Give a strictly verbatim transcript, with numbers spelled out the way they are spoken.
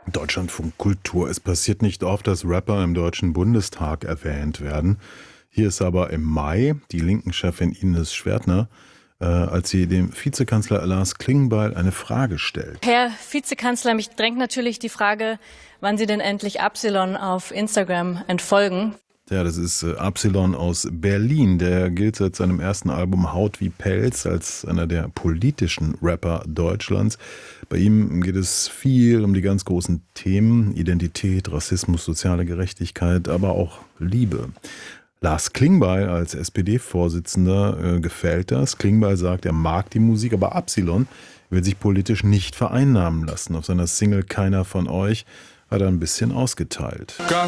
Deutschlandfunk Kultur. Es passiert nicht oft, dass Rapper im Deutschen Bundestag erwähnt werden. Hier ist aber im Mai die Linken-Chefin Ines Schwertner, äh, als sie dem Vizekanzler Lars Klingbeil eine Frage stellt. Herr Vizekanzler, mich drängt natürlich die Frage, wann Sie denn endlich Absilon auf Instagram entfolgen. Ja, das ist äh, Absilon aus Berlin. Der gilt seit seinem ersten Album Haut wie Pelz als einer der politischen Rapper Deutschlands. Bei ihm geht es viel um die ganz großen Themen: Identität, Rassismus, soziale Gerechtigkeit, aber auch Liebe. Lars Klingbeil als S P D-Vorsitzender äh, gefällt das. Klingbeil sagt, er mag die Musik, aber Absilon will sich politisch nicht vereinnahmen lassen. Auf seiner Single Keiner von euch hat er ein bisschen ausgeteilt. Gar